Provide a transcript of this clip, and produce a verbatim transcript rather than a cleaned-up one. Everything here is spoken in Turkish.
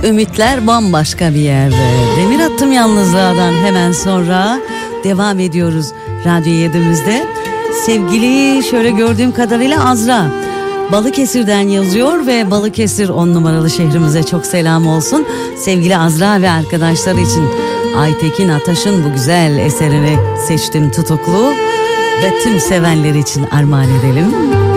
Ümitler bambaşka bir yerde. Demir attım yalnızlığdan hemen sonra devam ediyoruz Radyo yedimizde. Sevgili şöyle gördüğüm kadarıyla Azra Balıkesir'den yazıyor ve Balıkesir on numaralı şehrimize çok selam olsun. Sevgili Azra ve arkadaşları için Aytekin Ataş'ın bu güzel eserini seçtim, Tutuklu, ve tüm sevenler için armağan edelim.